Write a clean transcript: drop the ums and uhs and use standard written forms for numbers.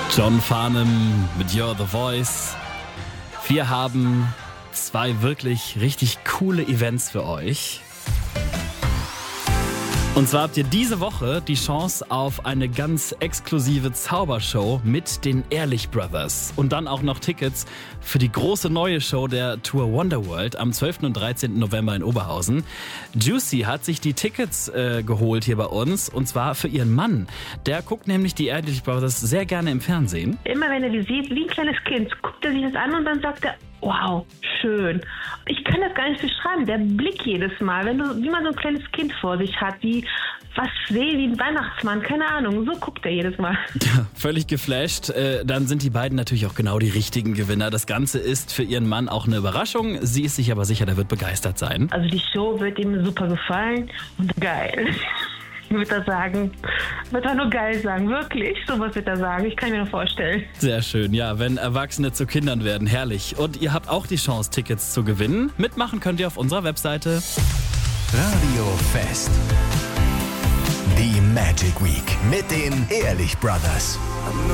John Farnham mit You're the Voice. Wir haben 2 wirklich richtig coole Events für euch. Und zwar habt ihr diese Woche die Chance auf eine ganz exklusive Zaubershow mit den Ehrlich Brothers. Und dann auch noch Tickets für die große neue Show der Tour Wonderworld am 12. und 13. November in Oberhausen. Juicy hat sich die Tickets geholt hier bei uns, und zwar für ihren Mann. Der guckt nämlich die Ehrlich Brothers sehr gerne im Fernsehen. Immer wenn er die sieht, wie ein kleines Kind, guckt er sich das an und dann sagt er, wow, schön. Ich kann das gar nicht beschreiben. Der Blick jedes Mal, wie man so ein kleines Kind vor sich hat, wie ein Weihnachtsmann, keine Ahnung, so guckt er jedes Mal. Ja, völlig geflasht. Dann sind die beiden natürlich auch genau die richtigen Gewinner. Das Ganze ist für ihren Mann auch eine Überraschung. Sie ist sich aber sicher, der wird begeistert sein. Also die Show wird ihm super gefallen und geil. Wird er sagen. Wird er nur geil sagen, wirklich. Sowas wird er sagen, ich kann mir nur vorstellen. Sehr schön, ja, wenn Erwachsene zu Kindern werden, herrlich. Und ihr habt auch die Chance, Tickets zu gewinnen. Mitmachen könnt ihr auf unserer Webseite. Radio Fest. Die Magic Week mit den Ehrlich Brothers.